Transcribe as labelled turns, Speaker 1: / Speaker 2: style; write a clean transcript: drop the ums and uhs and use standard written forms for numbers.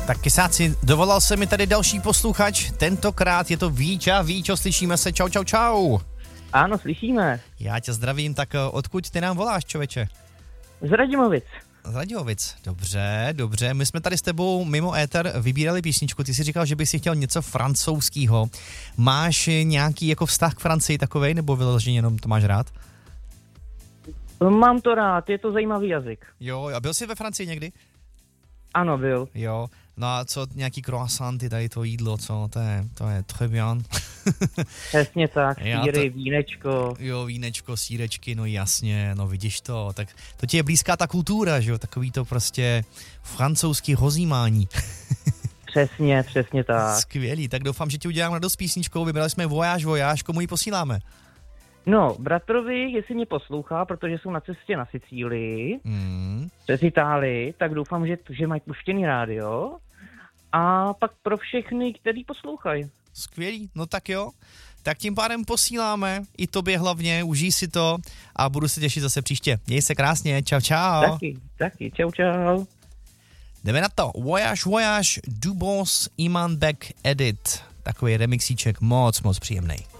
Speaker 1: Tak kysáci, dovolal se mi tady další posluchač, tentokrát je to Víčo, slyšíme se, čau.
Speaker 2: Ano, slyšíme.
Speaker 1: Já tě zdravím, tak odkud ty nám voláš, člověče?
Speaker 2: Z Radimovic.
Speaker 1: Z Radimovic, dobře, my jsme tady s tebou mimo éter vybírali písničku, ty jsi říkal, že bys si chtěl něco francouzského. Máš nějaký jako vztah k Francii takovej, nebo vyloženě jenom to máš rád?
Speaker 2: Mám to rád, je to zajímavý jazyk.
Speaker 1: Jo, a byl jsi ve Francii někdy?
Speaker 2: Ano, byl.
Speaker 1: Jo, no a co nějaký croissanty, tady to jídlo, co, to je très bien.
Speaker 2: Přesně tak, sýry, vínečko.
Speaker 1: Jo, vínečko, sýrečky, no jasně, no vidíš to, tak to ti je blízká ta kultura, že jo, takový to prostě francouzský rozjímání.
Speaker 2: Přesně tak.
Speaker 1: Skvělý, tak doufám, že ti udělám radost písničkou, vybrali jsme Voyage, komu ji posíláme?
Speaker 2: No, bratrovi, jestli mě poslouchá, protože jsou na cestě na Sicílii, přes Itálii, tak doufám, že mají puštěný rádio. A pak pro všechny, kteří poslouchají.
Speaker 1: Skvělý, no tak jo. Tak tím pádem posíláme, i tobě hlavně, užij si to a budu se těšit zase příště. Měj se krásně, čau.
Speaker 2: Taky, čau.
Speaker 1: Jdeme na to, Voyage, Dubos, Iman Beck Edit. Takový remixíček moc příjemnej.